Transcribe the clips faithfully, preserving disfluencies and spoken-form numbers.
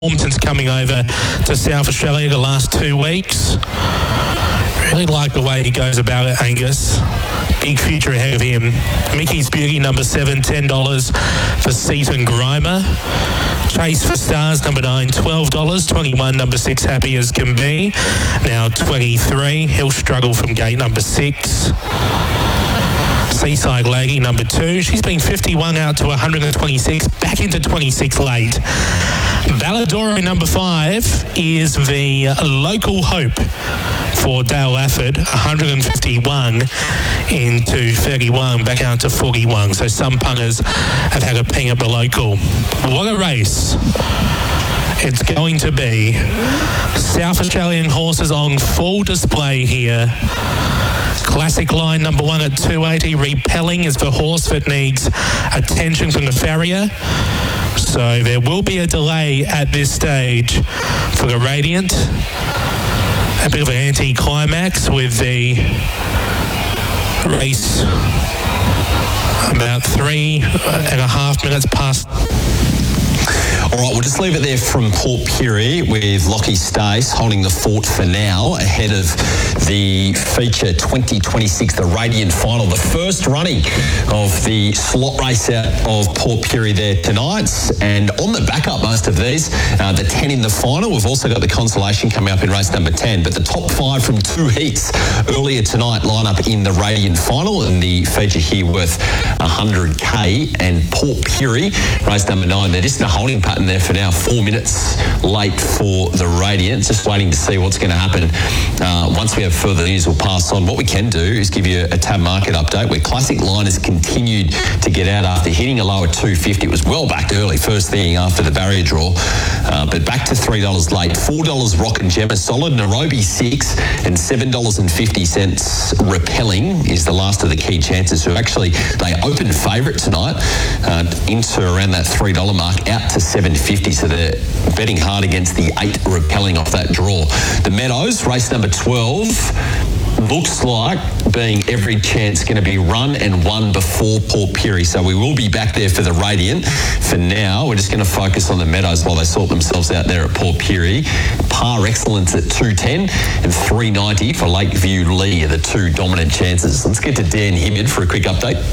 Ormton's coming over to South Australia the last two weeks. Really like the way he goes about it, Angus. Big future ahead of him. Mickey's Beauty, number seven, ten dollars for Seaton Grimer. Chase for Stars, number nine, twelve dollars. twenty-one, number six, Happy as Can Be. Now twenty-three. He'll struggle from gate number six. Seaside Lady, number two. She's been fifty-one out to one hundred twenty-six, back into twenty-six late. Balladoro, number five, is the local hope for Dale Afford, one hundred fifty-one into thirty-one, back out to forty-one. So some punters have had a ping at the local. What a race it's going to be. South Australian horses on full display here. Classic line number one at two eighty, Repelling, is the horse that needs attention from the farrier. So there will be a delay at this stage for the Radiant. A bit of an anti-climax with the race about three and a half minutes past. All right, we'll just leave it there from Port Pirie with Lockie Stace holding the fort for now ahead of the feature twenty twenty-six, the Radiant Final, the first running of the slot race out of Port Pirie there tonight. And on the backup, most of these, uh, the ten in the final. We've also got the consolation coming up in race number ten. But the top five from two heats earlier tonight line up in the Radiant Final, and the feature here worth one hundred K. And Port Pirie, race number nine, they're just in a holding pattern there for now, four minutes late for the Radiant. Just waiting to see what's going to happen. Uh, once we have further news, we'll pass on. What we can do is give you a tab market update where Classic Line has continued to get out after hitting a low at two fifty. It was well back early, first thing after the barrier draw, uh, but back to three dollars late. four dollars Rock and Gemma Solid, Nairobi six, and seven dollars fifty Repelling is the last of the key chances, who actually, they opened favourite tonight uh, into around that three dollars mark, out to seven fifty, so they're betting hard against the eight Repelling off that draw. The Meadows, race number twelve, looks like being every chance going to be run and won before Port Pirie, so we will be back there for the Radiant. For now, we're just going to focus on the Meadows while they sort themselves out there at Port Pirie. Par Excellence at two ten and three ninety for Lakeview Lee are the two dominant chances. Let's get to Dan Hibbard for a quick update.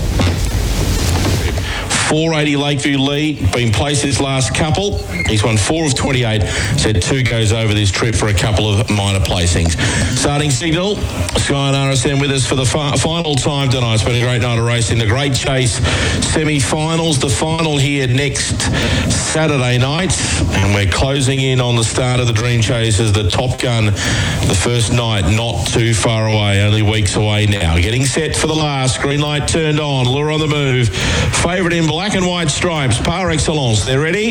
four eighty Lakeview Lee, been placed his last couple. He's won four of twenty-eight, said two goes over this trip for a couple of minor placings. Starting signal, Sky and R S N with us for the fi- final time tonight. It's been a great night of racing. The Great Chase semi-finals, the final here next Saturday night. And we're closing in on the start of the Dream Chase as the Top Gun, the first night, not too far away, only weeks away now. Getting set for the last, green light turned on, lure on the move. Favourite in black and white stripes, Par Excellence. They're ready?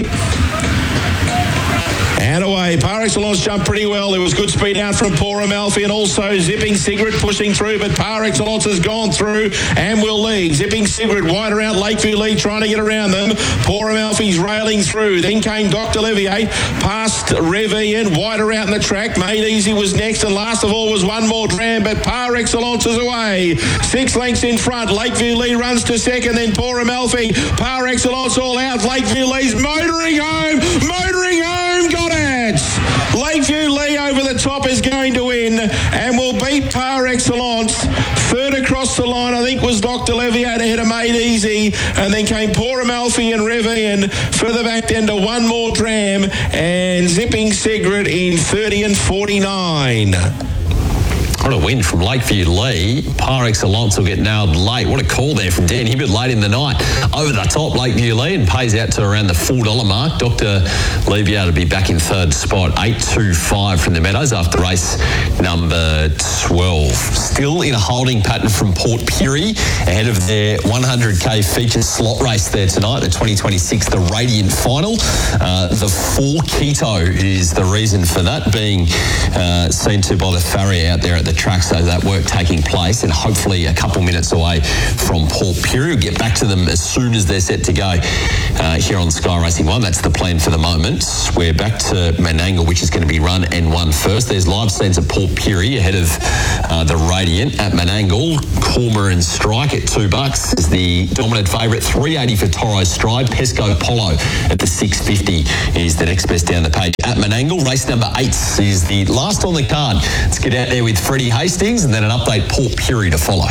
And away. Par Excellence jumped pretty well. There was good speed out from Poor Amalfi, and also Zipping Sigrid pushing through, but Par Excellence has gone through and will lead. Zipping Sigrid wide around Lakeview Lee, trying to get around them. Poor Amalfi's railing through. Then came Doctor Levier past Revy and wide around the track. Made Easy was next, and last of all was One More Dram, but Par Excellence is away. Six lengths in front. Lakeview Lee runs to second, then Poor Amalfi. Par Excellence all out. Lakeview Lee's motoring home. Motoring home. Got it. Lakeview Lee over the top is going to win and will beat Par Excellence. Third across the line, I think, was Doctor Levier ahead of Made Easy, and then came Poor Amalfi and Revy, and further back then to One More Dram and Zipping Sigrid in thirty and forty-nine. What a win from Lakeview Lee. Par Excellence will get nailed late. What a call there from Dan Hibbard late in the night. Over the top, Lakeview Lee, and pays out to around the four dollars mark. Doctor Levier to be back in third spot. eight two five from the Meadows after race number twelve. Still in a holding pattern from Port Pirie ahead of their one hundred K feature slot race there tonight, the twenty twenty-six, the Radiant Final. Uh, the four Keto is the reason for that, being uh, seen to by the farrier out there at the track, so that work taking place, and hopefully a couple minutes away from Port Pirie. We'll get back to them as soon as they're set to go uh, here on Sky Racing One. That's the plan for the moment. We're back to Menangle, which is going to be run and won first. There's live scenes at Port Pirie ahead of uh, the Radiant. At Menangle, Cormorant Strike at two bucks is the dominant favourite. three eighty for Toro Stride. Pesco Polo at the six fifty is the next best down the page. At Menangle, race number eight is the last on the card. Let's get out there with Freddie Hastings and then an update Port Pirie to follow.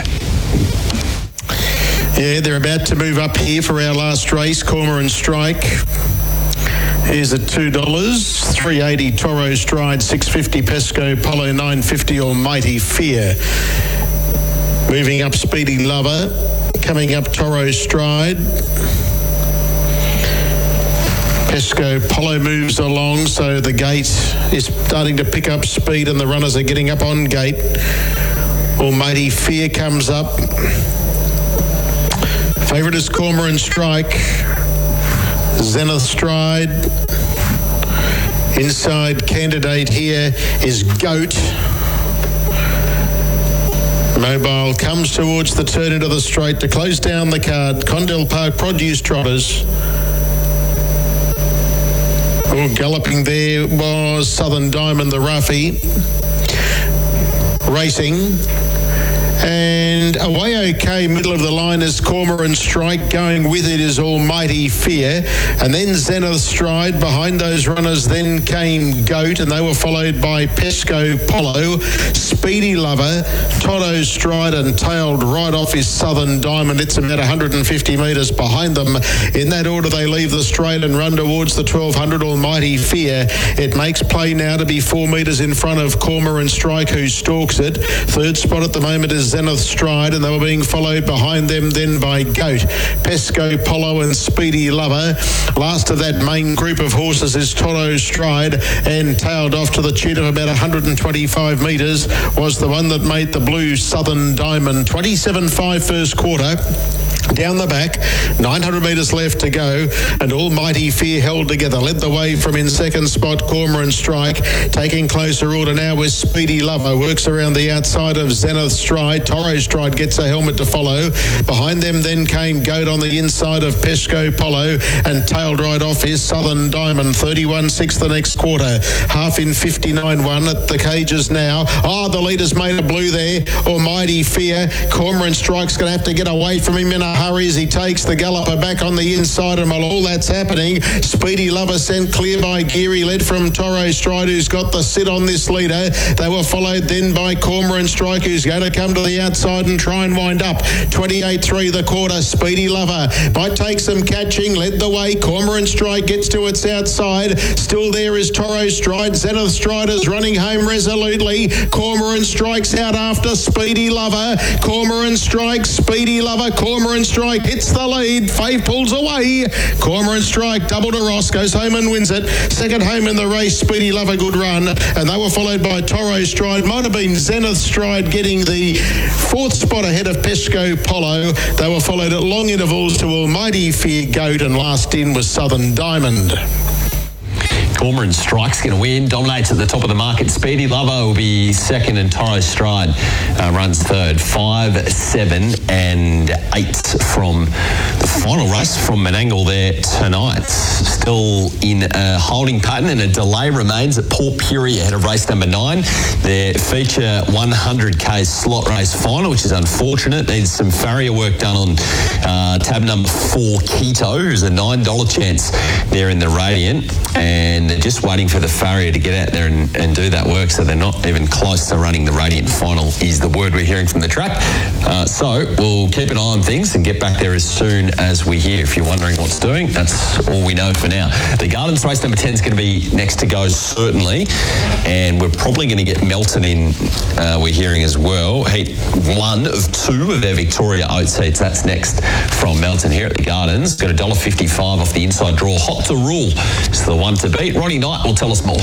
Yeah, they're about to move up here for our last race, Cormorant Strike. Here's at two dollars, three eighty Toro Stride, six fifty Pesco Polo, nine fifty Almighty Fear. Moving up Speedy Lover, coming up Toro Stride. Pesco Polo moves along, so the gate is starting to pick up speed and the runners are getting up on gate. Almighty Fear comes up. Favourite is Cormorant Strike. Zenith Stride. Inside candidate here is Goat. Mobile comes towards the turn into the straight to close down the card. Condell Park Produce Trotters. Oh, galloping there was Southern Diamond, the roughie. Racing. And away okay, middle of the line is Cormorant Strike. Going with it is Almighty Fear. And then Zenith Stride. Behind those runners then came Goat, and they were followed by Pesco Polo, Speedy Lover, Toto Stride, and tailed right off is Southern Diamond. It's about one hundred fifty metres behind them. In that order, they leave the straight and run towards the twelve hundred Almighty Fear. It makes play now to be four metres in front of Cormorant Strike, who stalks it. Third spot at the moment is Zenith Stride, and they were being followed behind them then by Goat, Pesco Polo and Speedy Lover. Last of that main group of horses is Toto Stride, and tailed off to the tune of about one hundred twenty-five metres was the one that made the blue Southern Diamond. twenty-seven five first quarter. Down the back, nine hundred metres left to go, and Almighty Fear held together. Led the way from in second spot, Cormorant Strike. Taking closer order now with Speedy Lover. Works around the outside of Zenith Stride. Toro Stride gets a helmet to follow. Behind them then came Goat on the inside of Pesco Polo, and tailed right off is Southern Diamond. thirty-one six the next quarter. Half in fifty-nine one at the cages now. Oh, the leader's made a blue there. Almighty Fear. Cormorant Strike's going to have to get away from him in a hurry as he takes the galloper back on the inside, and while all that's happening, Speedy Lover sent clear by Geary, led from Toro Stride, who's got the sit on this leader. They were followed then by Cormorant Strike, who's going to come to the outside and try and wind up. twenty-eight three the quarter. Speedy Lover might take some catching, led the way. Cormorant Strike gets to its outside. Still there is Toro Stride. Zenith Stride is running home resolutely. Cormorant Strike's out after Speedy Lover. Cormorant Strike, Speedy Lover, Cormorant Strike hits the lead. Fave pulls away. Cormorant Strike double to Ross, goes home and wins it. Second home in the race, Speedy Lover, good run. And they were followed by Toro Stride. Might have been Zenith Stride getting the fourth spot ahead of Pesco Polo. They were followed at long intervals to Almighty Fear, Goat, and last in was Southern Diamond. Cormorant Strike's going to win, dominates at the top of the market. Speedy Lover will be second, and Toro Stride uh, runs third. Five, seven, and eight from the final race from Menangle there tonight. Still in a holding pattern, and a delay remains at Port Pirie ahead of race number nine. Their feature one hundred K slot race final, which is unfortunate. Needs some farrier work done on uh, tab number four, Keto, who's a nine dollar chance there in the Radiant. And they're just waiting for the farrier to get out there and, and do that work, so they're not even close to running the Radiant final, is the word we're hearing from the track. Uh, so we'll keep an eye on things and get back there as soon as we hear. If you're wondering what's doing, that's all we know for now. The Gardens race number ten is going to be next to go, certainly, and we're probably going to get Melton in, uh, we're hearing as well. Heat one of two of their Victoria Oats heats. That's next from Melton here at the Gardens. Got one dollar fifty-five off the inside draw. Hot to Rule is the one to beat. Ronnie Knight will tell us more.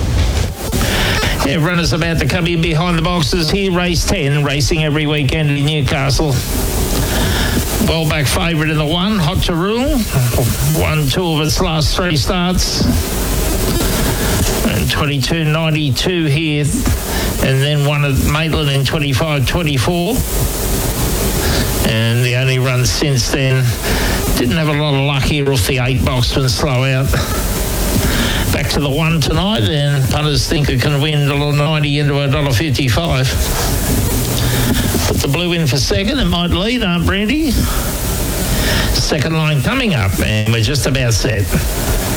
Yeah, runners about to come in behind the boxes here. Race ten, racing every weekend in Newcastle. Well back favourite in the one, Hot to Rule. Won two of its last three starts. And twenty-two ninety-two here. And then one of Maitland in twenty-five twenty-four. And the only run since then, didn't have a lot of luck here off the eight box and slow out. Back to the one tonight, then punters think it can win one dollar ninety into one dollar fifty-five. Put the blue in for second, it might lead, Aunt Brandy. Second line coming up, and we're just about set.